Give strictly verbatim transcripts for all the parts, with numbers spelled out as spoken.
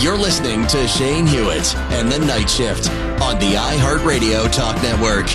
You're listening to Shane Hewitt and the Night Shift on the iHeartRadio Talk Network.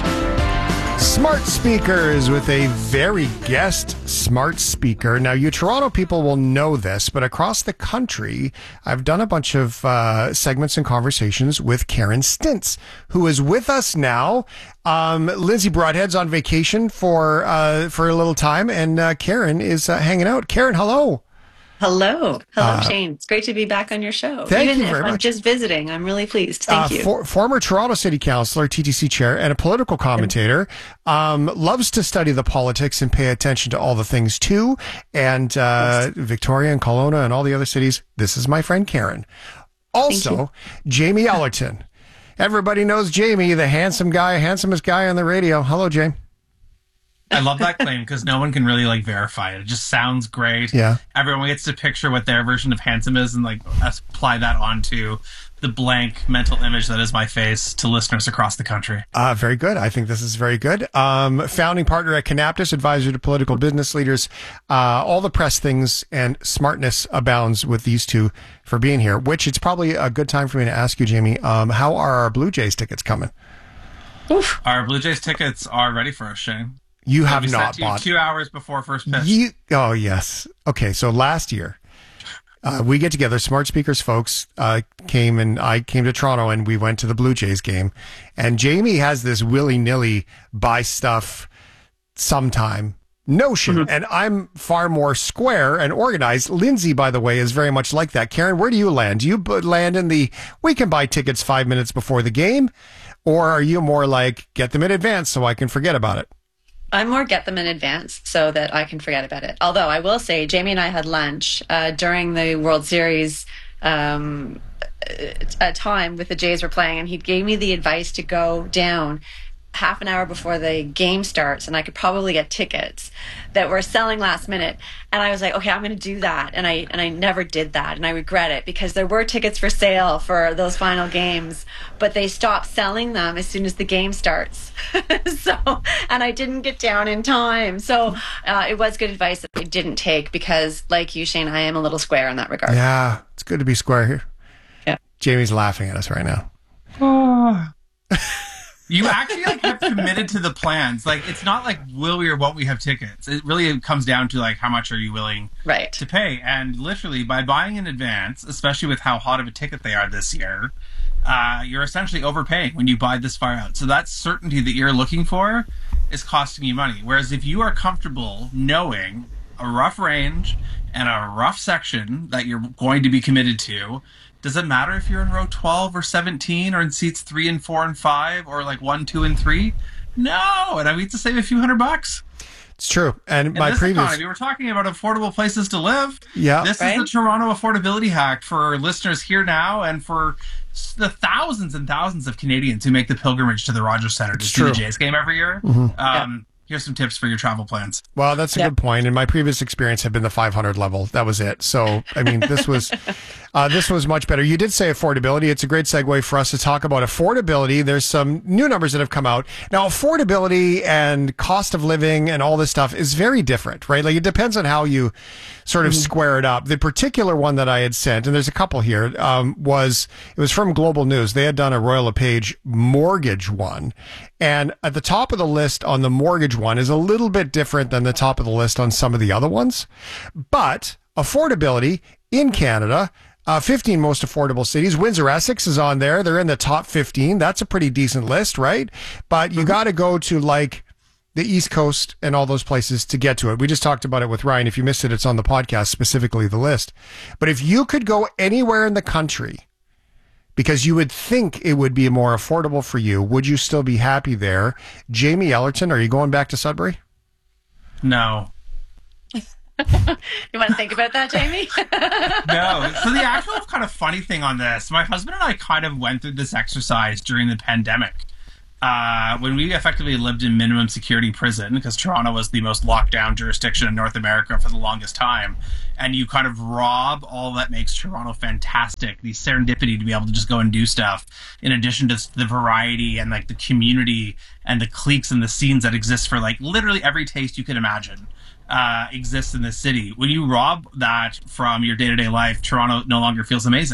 Smart speakers with a very guest smart speaker. Now, you Toronto people will know this, but across the country, I've done a bunch of uh, segments and conversations with Karen Stintz, who is with us now. Um, Lindsay Broadhead's on vacation for uh, for a little time, and uh, Karen is uh, hanging out. Karen, hello. Hello. Hello, Uh, Shane. It's great to be back on your show. Thank Even you if very I'm much. just visiting, I'm really pleased. Thank Uh, you. for, former Toronto City Councillor, T T C chair, and a political commentator. Um, loves to study the politics and pay attention to all the things too. And uh, Victoria and Kelowna and all the other cities. This is my friend Karen. Also, Jamie Ellerton. Everybody knows Jamie, the handsome guy, handsomest guy on the radio. Hello, Jamie. I love that claim because no one can really like verify it. It just sounds great. Yeah. Everyone gets to picture what their version of handsome is and like apply that onto the blank mental image that is my face to listeners across the country. Uh, very good. I think this is very good. Um, founding partner at Canaptus, advisor to political business leaders. Uh, all the press things and smartness abounds with these two for being here, which it's probably a good time for me to ask you, Jamie, um, how are our Blue Jays tickets coming? Oof. Our Blue Jays tickets are ready for us, Shane. You They'll have be sent not to you bought. two hours before first pitch. You, oh, yes. Okay, so last year, uh, we get together, Smart Speakers folks uh, came and I came to Toronto and we went to the Blue Jays game. And Jamie has this willy-nilly buy stuff sometime notion. Mm-hmm. And I'm far more square and organized. Lindsay, by the way, is very much like that. Karen, where do you land? Do you b- land in the, we can buy tickets five minutes before the game? Or are you more like, get them in advance so I can forget about it? I'm more get them in advance so that I can forget about it. Although I will say, Jamie and I had lunch uh, during the World Series um, a time with the Jays were playing, and he gave me the advice to go down half an hour before the game starts, and I could probably get tickets that were selling last minute. And I was like, okay, I'm going to do that. And I and I never did that, and I regret it because there were tickets for sale for those final games, but they stopped selling them as soon as the game starts. So, and I didn't get down in time. So uh, it was good advice that I didn't take because, like you, Shane, I am a little square in that regard. Yeah, it's good to be square here. Yeah. Jamie's laughing at us right now. You actually like have committed to the plans. Like it's not like will we or won't we have tickets. It really comes down to like how much are you willing Right. to pay. And literally by buying in advance, especially with how hot of a ticket they are this year, uh, you're essentially overpaying when you buy this far out. So that certainty that you're looking for is costing you money. Whereas if you are comfortable knowing a rough range and a rough section that you're going to be committed to, does it matter if you're in row twelve or seventeen or in seats three and four and five or like one, two, and three? No. And I mean, to save a few hundred bucks. It's true. And In my this previous, economy, we're talking about affordable places to live. yeah, This Right? is the Toronto affordability hack for listeners here now and for s- the thousands and thousands of Canadians who make the pilgrimage to the Rogers Centre to It's see the true. Jays game every year. Mhm. Um, Here's some tips for your travel plans. well, that's a Yep. good point. And my previous experience had been the five hundred level. That was it. So, I mean, this was, uh, this was much better. You did say affordability. It's a great segue for us to talk about affordability. There's some new numbers that have come out. Now, affordability and cost of living and all this stuff is very different, right? Like it depends on how you sort of square it up. The particular one that I had sent, and there's a couple here, um, was, it was from Global News. They had done a Royal LePage mortgage one. And at the top of the list on the mortgage one is a little bit different than the top of the list on some of the other ones. But affordability in Canada, uh, fifteen most affordable cities. Windsor, Essex is on there. They're in the top fifteen. That's a pretty decent list, right? But you got to go to like the East Coast and all those places to get to it. We just talked about it with Ryan. If you missed it, it's on the podcast, specifically the list. But if you could go anywhere in the country because you would think it would be more affordable for you, would you still be happy there? Jamie Ellerton, are you going back to Sudbury? No. You want to think about that, Jamie? No. So the actual kind of funny thing on this, my husband and I kind of went through this exercise during the pandemic. Uh, when we effectively lived in minimum security prison, because Toronto was the most locked down jurisdiction in North America for the longest time, and you kind of rob all that makes Toronto fantastic, the serendipity to be able to just go and do stuff, in addition to the variety and like the community and the cliques and the scenes that exist for like literally every taste you can imagine. Uh, exists in this city. When you rob that from your day-to-day life, Toronto no longer feels amazing.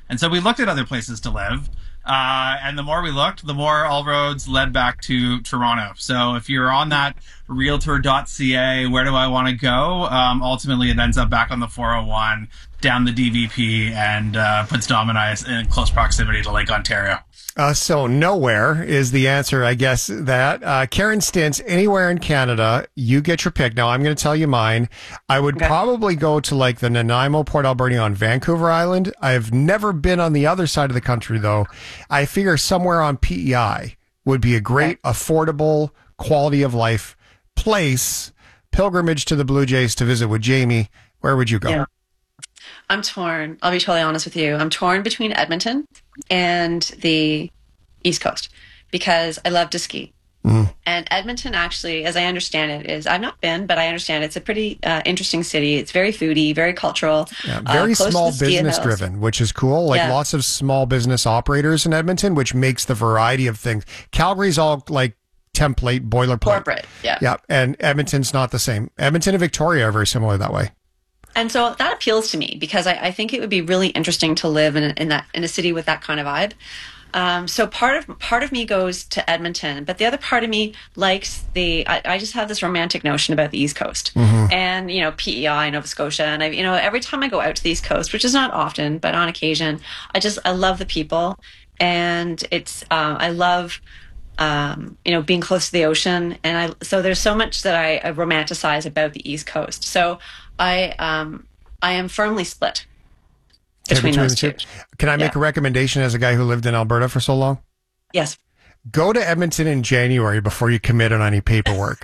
And so we looked at other places to live. Uh, and the more we looked, the more all roads led back to Toronto. So if you're on that realtor dot c a, where do I want to go? Um, ultimately, it ends up back on the four oh one, down the D V P, and uh, puts Dom and I in close proximity to Lake Ontario. Uh, so nowhere is the answer, I guess, that. Uh, Karen Stintz, anywhere in Canada, you get your pick. Now, I'm going to tell you mine. I would okay. probably go to like the Nanaimo, Port Alberni on Vancouver Island. I've never been on the other side of the country, though. I figure somewhere on P E I would be a great, okay. affordable, quality of life place. Pilgrimage to the Blue Jays to visit with Jamie. Where would you go? Yeah. I'm torn. I'll be totally honest with you. I'm torn between Edmonton and the East Coast because I love to ski. Mm. And Edmonton, actually, as I understand it, is I've not been, but I understand it's a pretty uh, interesting city. It's very foodie, very cultural, yeah, very uh, small business driven, which is cool. Like yeah. lots of small business operators in Edmonton, which makes the variety of things. Calgary's all like template, boilerplate, corporate. Yeah, yeah, and Edmonton's not the same. Edmonton and Victoria are very similar that way. And so that appeals to me because I, I think it would be really interesting to live in, in that in a city with that kind of vibe. Um, so part of part of me goes to Edmonton, but the other part of me likes the. I, I just have this romantic notion about the East Coast, mm-hmm. and you know P E I, Nova Scotia, and I, you know every time I go out to the East Coast, which is not often, but on occasion, I just I love the people, and it's uh, I love. Um, you know, being close to the ocean, and I so there's so much that I, I romanticize about the East Coast. So I um, I am firmly split between, between those two. two. Can I make yeah. a recommendation as a guy who lived in Alberta for so long? Yes. Go to Edmonton in January before you commit on any paperwork.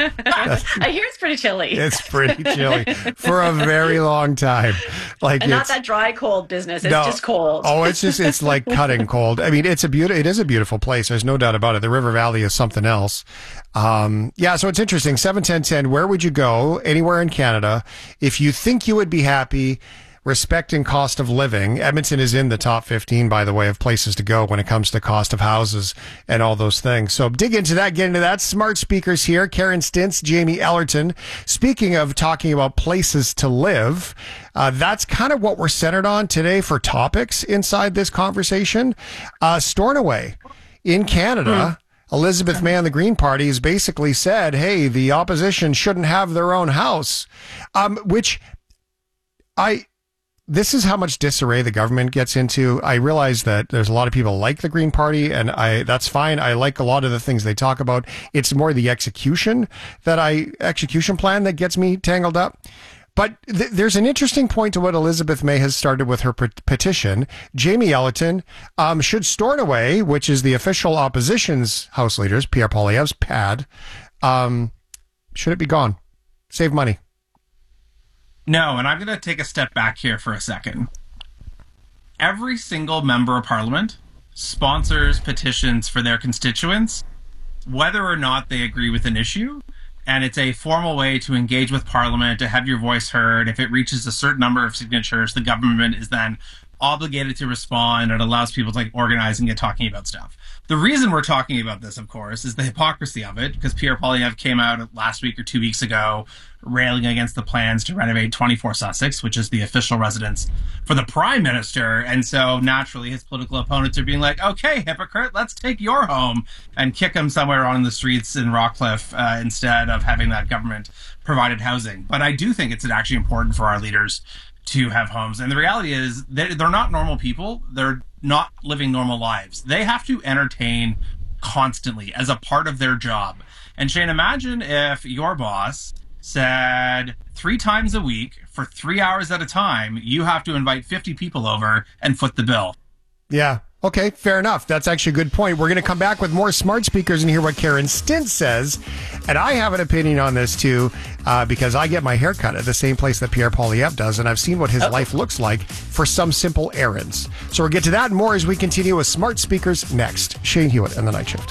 I hear it's pretty chilly. It's pretty chilly for a very long time. Like and not that dry cold business. It's no, just cold. Oh, it's just it's like cutting cold. I mean, it's a beautiful. It is a beautiful place. There's no doubt about it. The River Valley is something else. Um, yeah, so it's interesting. seven ten ten. Where would you go? Anywhere in Canada, if you think you would be happy. Respecting cost of living. Edmonton is in the top fifteen, by the way, of places to go when it comes to cost of houses and all those things. So dig into that, get into that. Smart speakers here. Karen Stintz, Jamie Ellerton. Speaking of talking about places to live, uh, that's kind of what we're centered on today for topics inside this conversation. Uh, Stornoway in Canada. Mm. Elizabeth May on the Green Party has basically said, hey, the opposition shouldn't have their own house, um, which I... This is how much disarray the government gets into. I realize that there's a lot of people like the Green Party, and I that's fine. I like a lot of the things they talk about. It's more the execution that I execution plan that gets me tangled up. But th- there's an interesting point to what Elizabeth May has started with her p- petition. Jamie Ellerton, um, should Stornoway, which is the official opposition's House leaders, Pierre Poilievre's P A D, um, should it be gone? Save money. No, and I'm going to take a step back here for a second. Every single member of parliament sponsors petitions for their constituents, whether or not they agree with an issue. And it's a formal way to engage with parliament, to have your voice heard. If it reaches a certain number of signatures, the government is then obligated to respond. It allows people to like organize and get talking about stuff. The reason we're talking about this, of course, is the hypocrisy of it, because Pierre Poilievre came out last week or two weeks ago railing against the plans to renovate twenty-four Sussex, which is the official residence for the Prime Minister. And so naturally his political opponents are being like, okay, hypocrite, let's take your home and kick him somewhere on the streets in Rockcliffe uh, instead of having that government provided housing. But I do think it's actually important for our leaders to have homes. And the reality is they're, they're not normal people. They're not living normal lives. They have to entertain constantly as a part of their job. And Shane, imagine if your boss said three times a week for three hours at a time, you have to invite fifty people over and foot the bill. Yeah. Okay, fair enough. That's actually a good point. We're going to come back with more smart speakers and hear what Karen Stintz says. And I have an opinion on this too, uh, because I get my hair cut at the same place that Pierre Poilievre does, and I've seen what his oh. life looks like for some simple errands. So we'll get to that and more as we continue with smart speakers next. Shane Hewitt and the Night Shift.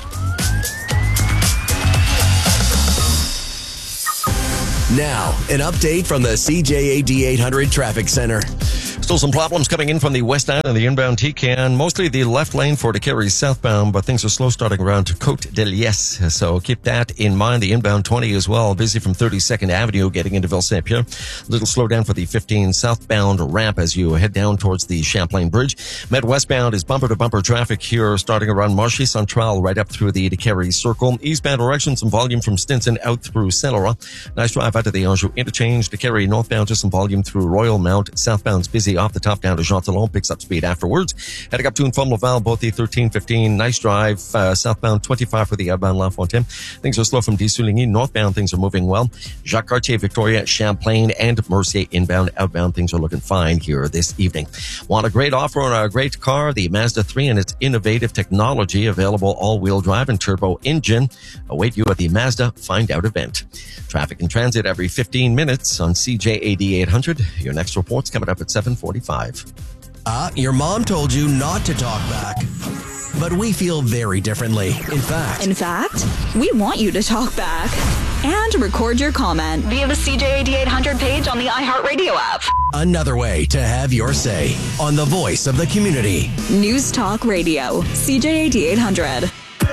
Now, an update from the C J A D eight hundred Traffic Center. Still some problems coming in from the west end and the inbound T-Can. Mostly the left lane for Decarie southbound, but things are slow starting around to Côte de Liesse. So keep that in mind. The inbound twenty as well. Busy from thirty-second Avenue getting into Ville-Saint-Pierre. A little slow down for the fifteen southbound ramp as you head down towards the Champlain Bridge. Med westbound is bumper to bumper traffic here starting around Marché Central right up through the Decarie Circle. Eastbound direction, some volume from Stinson out through Saint-Laurent. Nice drive out to the Anjou interchange. Decarie northbound, just some volume through Royal Mount. Southbound's busy off the top down to Jean Talon, picks up speed afterwards. Heading up to and from Laval, both the thirteen fifteen. Nice drive, uh, southbound twenty-five for the outbound La Fontaine. Things are slow from Desouligny. Northbound, things are moving well. Jacques Cartier, Victoria, Champlain, and Mercier inbound, outbound. Things are looking fine here this evening. Want a great offer on a great car? The Mazda three and its innovative technology, available all-wheel drive and turbo engine, await you at the Mazda Find Out event. Traffic and transit every fifteen minutes on C J A D eight hundred. Your next report's coming up at seven forty-five. Uh, your mom told you not to talk back. But we feel very differently. In fact. In fact, we want you to talk back and record your comment via the C J A D eight hundred page on the iHeartRadio app. Another way to have your say on the voice of the community. News Talk Radio, C J A D eight hundred.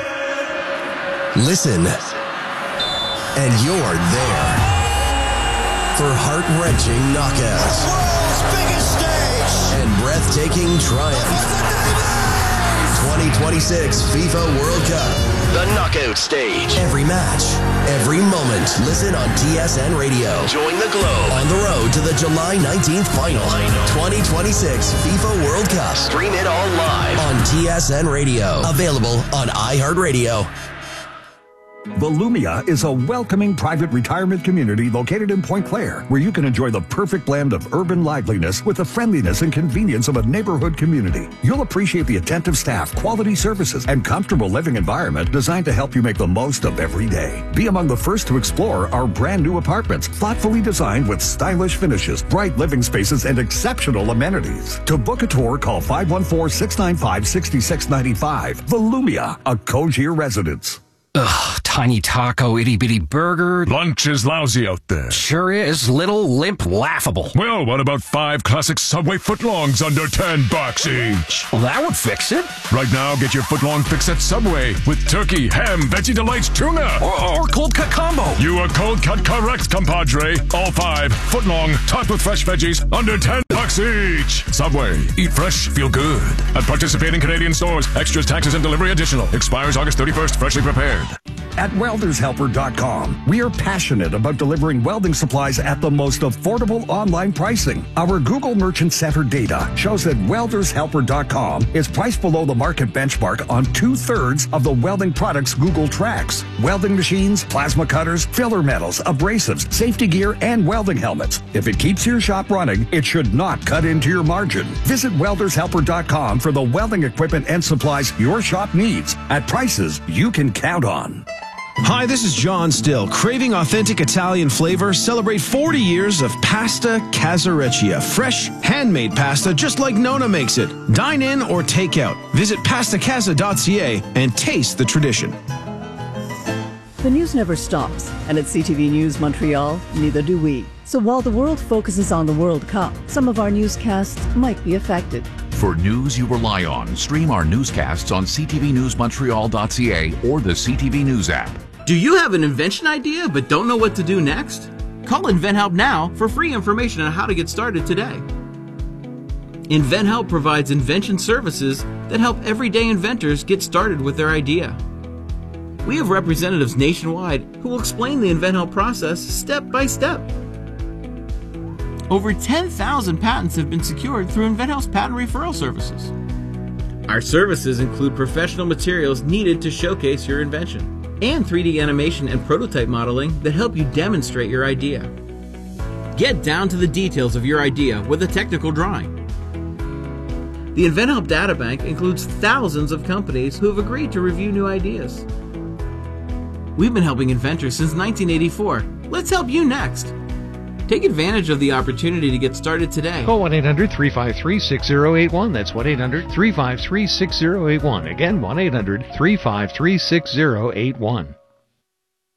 Listen, and you're there for heart-wrenching knockouts. The world's biggest stage. And breathtaking triumph. twenty twenty-six FIFA World Cup. The knockout stage. Every match, every moment. Listen on T S N Radio. Join the globe on the road to the July nineteenth final. twenty twenty-six FIFA World Cup. Stream it all live on T S N Radio. Available on iHeartRadio. Volumia is a welcoming private retirement community located in Point Claire, where you can enjoy the perfect blend of urban liveliness with the friendliness and convenience of a neighborhood community. You'll appreciate the attentive staff, quality services, and comfortable living environment designed to help you make the most of every day. Be among the first to explore our brand new apartments, thoughtfully designed with stylish finishes, bright living spaces, and exceptional amenities. To book a tour, call five one four, six nine five, six six nine five. Volumia, a Cogier residence. Ugh, tiny taco, itty-bitty burger. Lunch is lousy out there. Sure is. Little, limp, laughable. Well, what about five classic Subway footlongs under ten bucks each? Well, that would fix it. Right now, get your footlong fix at Subway with turkey, ham, veggie delights, tuna. Or, or cold cut combo. You are cold cut correct, compadre. All five, footlong, topped with fresh veggies, under ten bucks each. Subway, eat fresh, feel good. At participating Canadian stores, extras, taxes, and delivery additional. Expires August thirty-first, freshly prepared. At welder's helper dot com, we are passionate about delivering welding supplies at the most affordable online pricing. Our Google Merchant Center data shows that welders helper dot com is priced below the market benchmark on two-thirds of the welding products Google tracks. Welding machines, plasma cutters, filler metals, abrasives, safety gear, and welding helmets. If it keeps your shop running, it should not cut into your margin. Visit welders helper dot com for the welding equipment and supplies your shop needs at prices you can count on. Hi, this is John Still. Craving authentic Italian flavor? Celebrate forty years of Pasta Casareccia. Fresh, handmade pasta just like Nona makes it. Dine in or take out. Visit pasta casa dot c a and taste the tradition. The news never stops, and at C T V News Montreal, neither do we. So while the world focuses on the World Cup, some of our newscasts might be affected. For news you rely on, stream our newscasts on c t v news montreal dot c a or the C T V News app. Do you have an invention idea but don't know what to do next? Call InventHelp now for free information on how to get started today. InventHelp provides invention services that help everyday inventors get started with their idea. We have representatives nationwide who will explain the InventHelp process step by step. Over ten thousand patents have been secured through InventHelp's patent referral services. Our services include professional materials needed to showcase your invention, and three D animation and prototype modeling that help you demonstrate your idea. Get down to the details of your idea with a technical drawing. The InventHelp Databank includes thousands of companies who have agreed to review new ideas. We've been helping inventors since nineteen eighty-four. Let's help you next. Take advantage of the opportunity to get started today. Call one eight hundred, three five three, six zero eight one. That's one eight hundred, three five three, six zero eight one. Again, one eight hundred, three five three, six zero eight one.